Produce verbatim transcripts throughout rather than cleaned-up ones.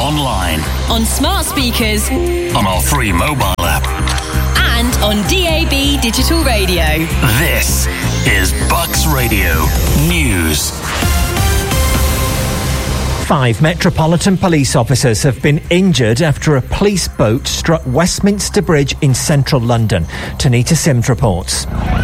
online, on smart speakers, on our free mobile app, and on D A B digital radio. This is Bucks Radio News. Five Metropolitan Police officers have been injured after a police boat struck Westminster Bridge in central London. Tanita Sims reports.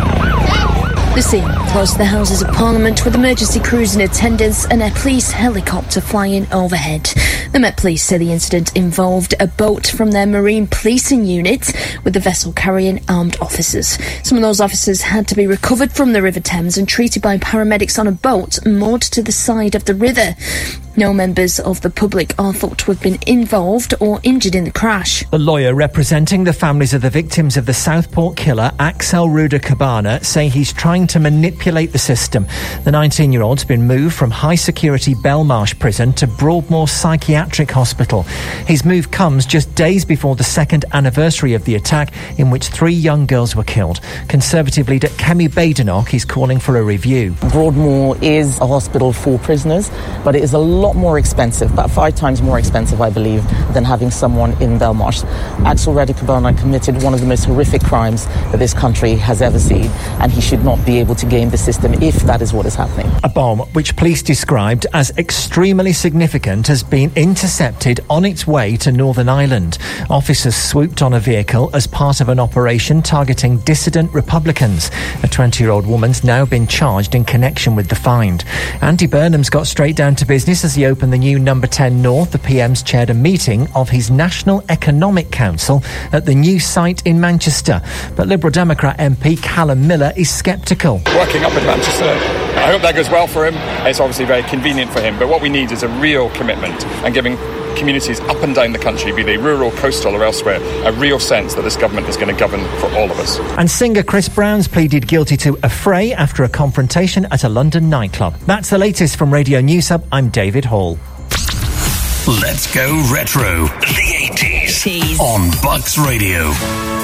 The scene was the Houses of Parliament with emergency crews in attendance and a police helicopter flying overhead. The Met Police say the incident involved a boat from their marine policing unit with the vessel carrying armed officers. Some of those officers had to be recovered from the River Thames and treated by paramedics on a boat moored to the side of the river. No members of the public are thought to have been involved or injured in the crash. The lawyer representing the families of the victims of the Southport killer, Axel Ruda Cabana, say he's trying to manipulate the system. The nineteen-year-old's been moved from high-security Belmarsh prison to Broadmoor Psychiatric Hospital. His move comes just days before the second anniversary of the attack, in which three young girls were killed. Conservative leader Kemi Badenoch is calling for a review. Broadmoor is a hospital for prisoners, but it is a lot more expensive, about five times more expensive, I believe, than having someone in Belmarsh. Axel Ruda Cabana committed one of the most horrific crimes that this country has ever seen, and he should not be able to game the system if that is what is happening. A bomb, which police described as extremely significant, has been intercepted on its way to Northern Ireland. Officers swooped on a vehicle as part of an operation targeting dissident Republicans. A twenty-year-old woman's now been charged in connection with the find. Andy Burnham's got straight down to business as he opened the new Number ten North. The P M's chaired a meeting of his National Economic Council at the new site in Manchester. But Liberal Democrat M P Callum Miller is sceptical. Working up in Manchester, I hope that goes well for him. It's obviously very convenient for him, but what we need is a real commitment and giving communities up and down the country, be they rural, coastal or elsewhere, a real sense that this government is going to govern for all of us. And singer Chris Brown's pleaded guilty to a fray after a confrontation at a London nightclub. That's the latest from Radio News Hub. I'm David Hall. Let's go retro. The eighties on Bucks Radio.